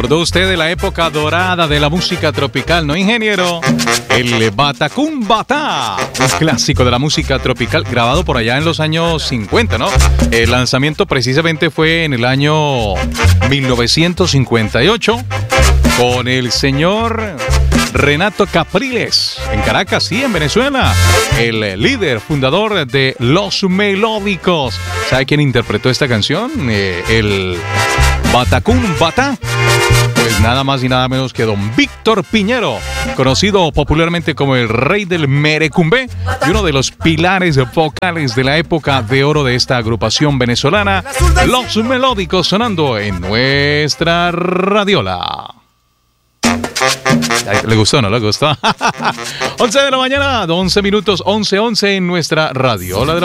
¿Recordó usted de la época dorada de la música tropical, no, ingeniero? El Batacún Batá, un clásico de la música tropical grabado por allá en los años 50, ¿no? El lanzamiento precisamente fue en el año 1958 con el señor Renato Capriles en Caracas, sí, en Venezuela. El líder, fundador de Los Melódicos. ¿Sabe quién interpretó esta canción? El Batacún Batá. Pues nada más y nada menos que don Víctor Piñero, conocido popularmente como el rey del merecumbé y uno de los pilares vocales de la época de oro de esta agrupación venezolana, Los Melódicos, sonando en nuestra radiola. ¿Le gustó o no le gustó? 11 de la mañana, 11 minutos, 11:11 en nuestra radiola.